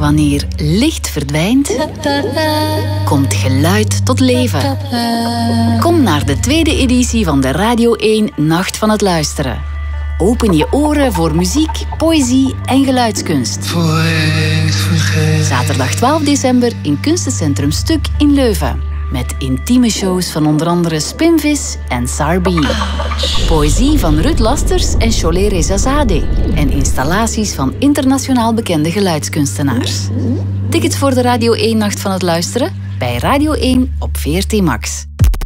Wanneer licht verdwijnt, komt geluid tot leven. Kom naar de tweede editie van de Radio 1 Nacht van het Luisteren. Open je oren voor muziek, poëzie en geluidskunst. Zaterdag 12 december in Kunstencentrum Stuk in Leuven. Met intieme shows van onder andere Spinvis en Sarbi. Poëzie van Ruud Lasters en Cholet Rezazadeh. En installaties van internationaal bekende geluidskunstenaars. Tickets voor de Radio 1 Nacht van het Luisteren? Bij Radio 1 op VRT Max.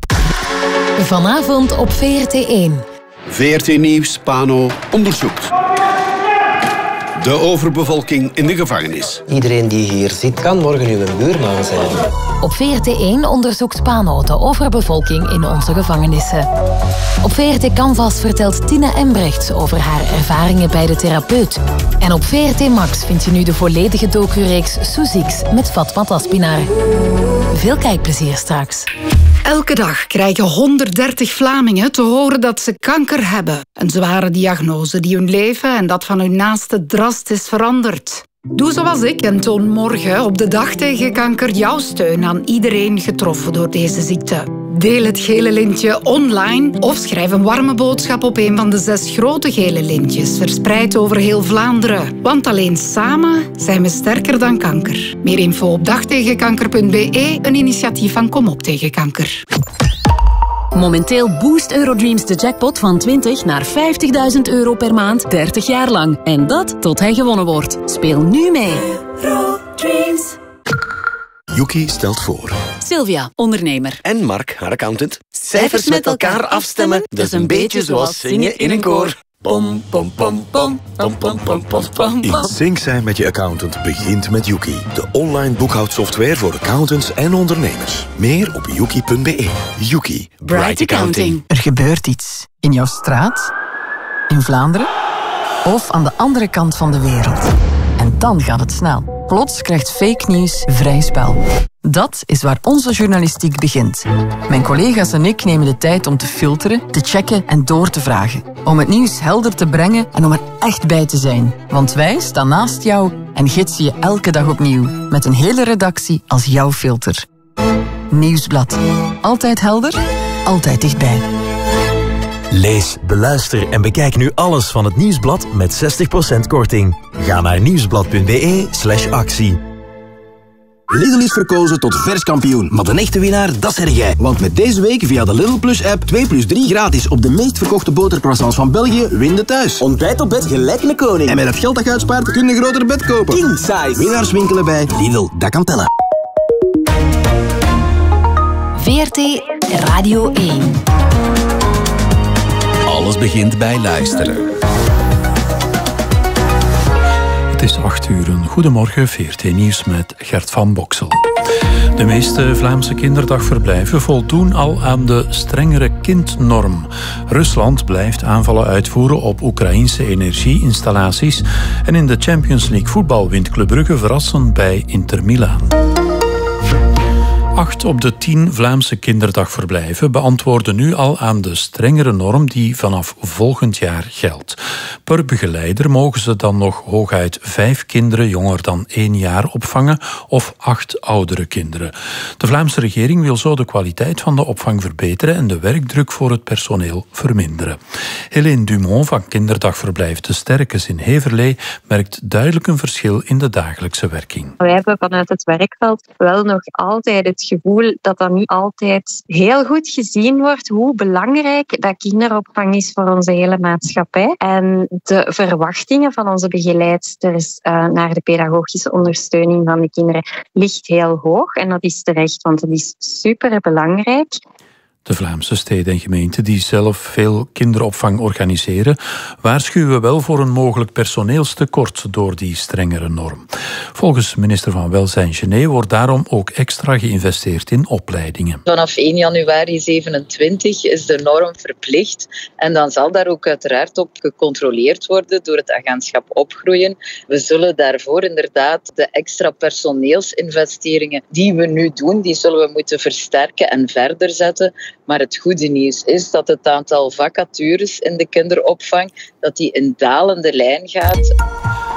Vanavond op VRT 1. VRT Nieuws, Pano, onderzoekt de overbevolking in de gevangenis. Iedereen die hier zit, kan morgen uw buurman zijn. Op VRT 1 onderzoekt Pano de overbevolking in onze gevangenissen. Op VRT Canvas vertelt Tina Embrechts over haar ervaringen bij de therapeut. En op VRT Max vind je nu de volledige docureeks Soezix met Fatma Taspinar. Veel kijkplezier straks. Elke dag krijgen 130 Vlamingen te horen dat ze kanker hebben. Een zware diagnose die hun leven en dat van hun naaste drastisch verandert. Doe zoals ik en toon morgen op de dag tegen kanker jouw steun aan iedereen getroffen door deze ziekte. Deel het gele lintje online of schrijf een warme boodschap op een van de 6 grote gele lintjes, verspreid over heel Vlaanderen. Want alleen samen zijn we sterker dan kanker. Meer info op dagtegenkanker.be, een initiatief van Kom op tegen kanker. Momenteel boost Eurodreams de jackpot van 20 naar 50.000 euro per maand, 30 jaar lang. En dat tot hij gewonnen wordt. Speel nu mee. Eurodreams. Yuki stelt voor. Sylvia, ondernemer. En Mark, haar accountant. Cijfers met elkaar afstemmen, dat is een beetje zoals zingen in een koor. Pom, pom, pom, pom, pom, pom, pom, pom, pom. In sync zijn met je accountant begint met Yuki. De online boekhoudsoftware voor accountants en ondernemers. Meer op yuki.be. Yuki. Bright Accounting. Er gebeurt iets. In jouw straat, in Vlaanderen of aan de andere kant van de wereld. En dan gaat het snel. Plots krijgt fake nieuws vrij spel. Dat is waar onze journalistiek begint. Mijn collega's en ik nemen de tijd om te filteren, te checken en door te vragen. Om het nieuws helder te brengen en om er echt bij te zijn. Want wij staan naast jou en gidsen je elke dag opnieuw. Met een hele redactie als jouw filter. Nieuwsblad. Altijd helder, altijd dichtbij. Lees, beluister en bekijk nu alles van het Nieuwsblad met 60% korting. Ga naar nieuwsblad.be/actie. Lidl is verkozen tot verskampioen, maar de echte winnaar, dat zeg jij. Want met deze week via de Lidl Plus-app 2+3 gratis op de meest verkochte botercroissants van België, win de thuis. Ontbijt op bed gelijk een koning. En met het geld dat je uitspaart, kun je een groter bed kopen. King size. Winnaars winkelen bij Lidl, dat kan tellen. VRT Radio 1. Alles begint bij luisteren. Het is 8 uur. Goedemorgen, VRT Nieuws met Gert van Boksel. De meeste Vlaamse kinderdagverblijven voldoen al aan de strengere kindnorm. Rusland blijft aanvallen uitvoeren op Oekraïnse energieinstallaties en in de Champions League voetbal wint Club Brugge verrassend bij Inter Milaan. 8 op de 10 Vlaamse kinderdagverblijven beantwoorden nu al aan de strengere norm die vanaf volgend jaar geldt. Per begeleider mogen ze dan nog hooguit 5 kinderen jonger dan 1 jaar opvangen of 8 oudere kinderen. De Vlaamse regering wil zo de kwaliteit van de opvang verbeteren en de werkdruk voor het personeel verminderen. Helene Dumont van kinderdagverblijf De Sterkes in Heverlee merkt duidelijk een verschil in de dagelijkse werking. Wij hebben vanuit het werkveld wel nog altijd het gevoel dat dat niet altijd heel goed gezien wordt hoe belangrijk dat kinderopvang is voor onze hele maatschappij. En de verwachtingen van onze begeleidsters naar de pedagogische ondersteuning van de kinderen ligt heel hoog. En dat is terecht, want het is super belangrijk. De Vlaamse steden en gemeenten die zelf veel kinderopvang organiseren, waarschuwen wel voor een mogelijk personeelstekort door die strengere norm. Volgens minister van Welzijn Genet wordt daarom ook extra geïnvesteerd in opleidingen. Vanaf 1 januari 2027 is de norm verplicht en dan zal daar ook uiteraard op gecontroleerd worden door het agentschap Opgroeien. We zullen daarvoor inderdaad de extra personeelsinvesteringen die we nu doen, die zullen we moeten versterken en verder zetten. Maar het goede nieuws is dat het aantal vacatures in de kinderopvang dat die in dalende lijn gaat.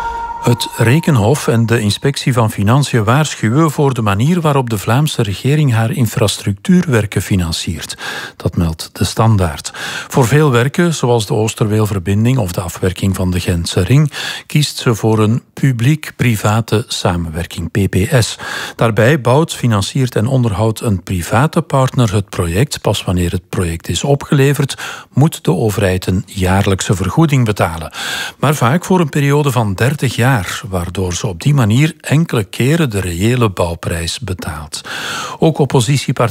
Het Rekenhof en de Inspectie van Financiën waarschuwen voor de manier waarop de Vlaamse regering haar infrastructuurwerken financiert. Dat meldt De Standaard. Voor veel werken, zoals de Oosterweelverbinding of de afwerking van de Gentse Ring, kiest ze voor een publiek-private samenwerking, PPS. Daarbij bouwt, financiert en onderhoudt een private partner het project. Pas wanneer het project is opgeleverd, moet de overheid een jaarlijkse vergoeding betalen. Maar vaak voor een periode van 30 jaar, waardoor ze op die manier enkele keren de reële bouwprijs betaalt. Ook oppositiepartij